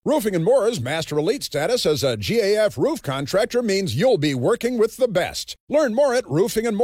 Roofing & More's Master Elite status as a GAF roof contractor means you'll be working with the best. Learn more at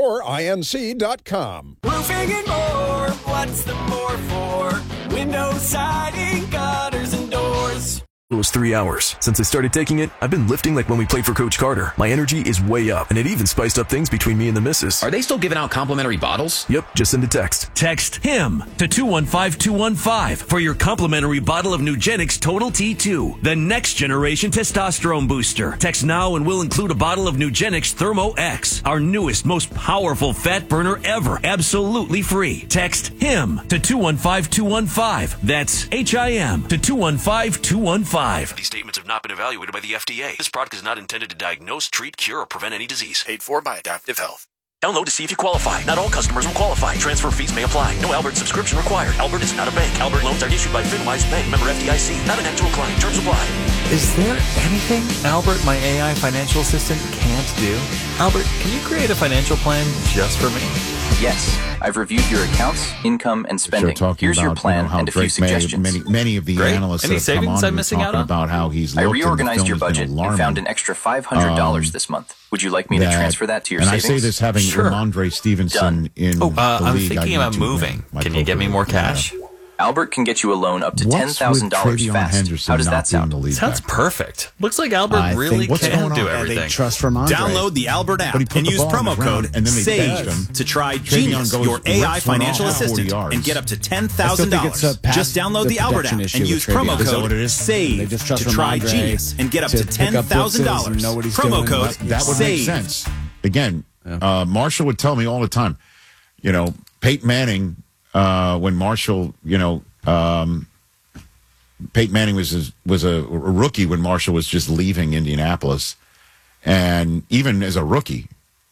roofingandmoreinc.com. Roofing and More, what's the more for? Windows, siding, gutters, and doors. It was 3 hours. Since I started taking it, I've been lifting like when we played for Coach Carter. My energy is way up, and it even spiced up things between me and the missus. Are they still giving out complimentary bottles? Yep, just send a text. Text HIM to 215-215 for your complimentary bottle of Nugenix Total T2, the next generation testosterone booster. Text now and we'll include a bottle of Nugenix Thermo X, our newest, most powerful fat burner ever, absolutely free. Text HIM to 215-215. That's HIM to 215-215. These statements have not been evaluated by the FDA. This product is not intended to diagnose, treat, cure, or prevent any disease. Paid for by Adaptive Health. Download to see if you qualify. Not all customers will qualify. Transfer fees may apply. No Albert subscription required. Albert is not a bank. Albert loans are issued by FinWise Bank. Member FDIC. Not an actual client. Terms apply. Is there anything Albert, my AI financial assistant, can't do? Albert, can you create a financial plan just for me? Yes. I've reviewed your accounts, income, and spending. Here's your plan and a few suggestions. Many of the analysts Any that have come savings on I'm missing out on? about how he's I looked and the reorganized your film has been budget and alarming. found an extra $500 this month. Would you like me to transfer that to your and savings? I say this having Ramondre Stevenson in the I'm league. thinking about moving. Can you get me more cash? Albert can get you a loan up to $10,000 fast. How does that sound? Sounds perfect. Looks like Albert really can do everything. Trust Ramondre. Download the Albert app and use promo code SAVE to try Genius, your AI financial assistant, and get up to $10,000. Just download the Albert app and use promo code SAVE to try Genius and get up to $10,000. Promo code that would make sense. Again, Marshall would tell me all the time, Peyton Manning, when Marshall, Peyton Manning was a rookie when Marshall was just leaving Indianapolis. And even as a rookie,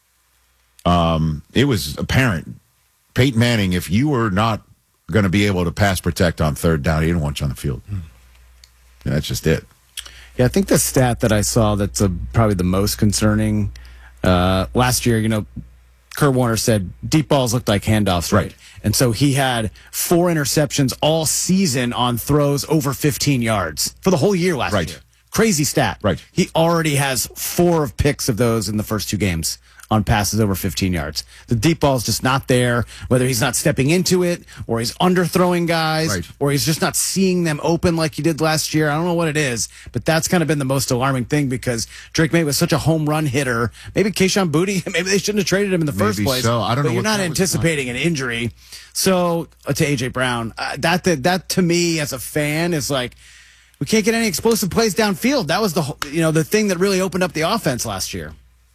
it was apparent, Peyton Manning, if you were not going to be able to pass protect on third down, he didn't want you on the field. And that's just it. Yeah, I think the stat that I saw that's probably the most concerning, last year, Kurt Warner said deep balls looked like handoffs, right? And so he had 4 interceptions all season on throws over 15 yards for the whole year last year. Crazy stat. Right. He already has 4 picks of those in the first 2 games on passes over 15 yards. The deep ball is just not there, whether he's not stepping into it or he's underthrowing guys or he's just not seeing them open like he did last year. I don't know what it is, but that's kind of been the most alarming thing because Drake May was such a home run hitter. Maybe Kayshon Boutte, maybe they shouldn't have traded him in the first place. So. I don't know. But you're not anticipating an injury. So to A.J. Brown, that to me as a fan is like, we can't get any explosive plays downfield. That was the thing that really opened up the offense last year.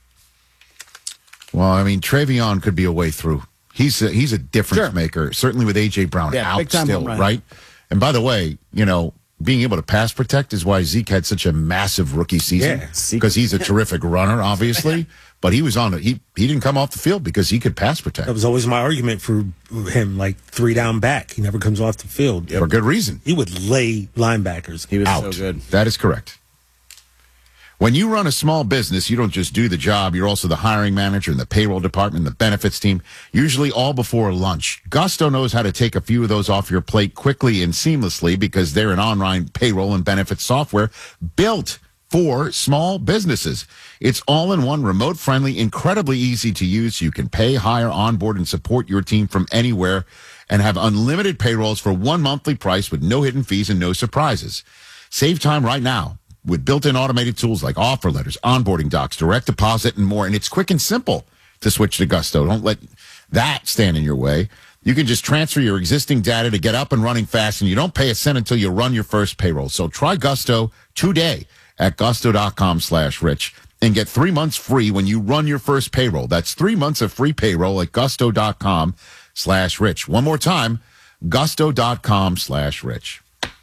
Well, I mean, Travion could be a way through. He's a difference maker, certainly with A.J. Brown out still, right? And by the way, being able to pass protect is why Zeke had such a massive rookie season because he's a terrific runner, obviously. But he was on it. He didn't come off the field because he could pass protect. That was always my argument for him, like 3 down back. He never comes off the field. For good reason. He would lay linebackers. He was out. So good. That is correct. When you run a small business, you don't just do the job. You're also the hiring manager and the payroll department, the benefits team, usually all before lunch. Gusto knows how to take a few of those off your plate quickly and seamlessly because they're an online payroll and benefits software built for small businesses. It's all-in-one, remote-friendly, incredibly easy to use. You can pay, hire, onboard, and support your team from anywhere and have unlimited payrolls for one monthly price with no hidden fees and no surprises. Save time right now with built-in automated tools like offer letters, onboarding docs, direct deposit, and more. And it's quick and simple to switch to Gusto. Don't let that stand in your way. You can just transfer your existing data to get up and running fast, and you don't pay a cent until you run your first payroll. So try Gusto today at gusto.com/rich and get 3 months free when you run your first payroll. That's 3 months of free payroll at gusto.com/rich. One more time, gusto.com/rich.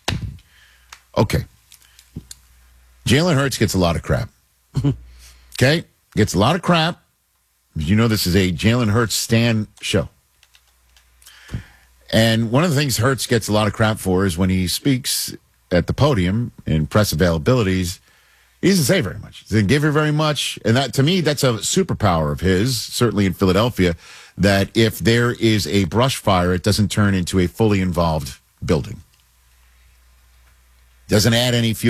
Okay. Jalen Hurts gets a lot of crap. Okay? Gets a lot of crap. You know this is a Jalen Hurts stan show. And one of the things Hurts gets a lot of crap for is when he speaks at the podium in press availabilities, he doesn't say very much. He doesn't give you very much. And that, to me, that's a superpower of his, certainly in Philadelphia, that if there is a brush fire, it doesn't turn into a fully involved building. Doesn't add any fuel.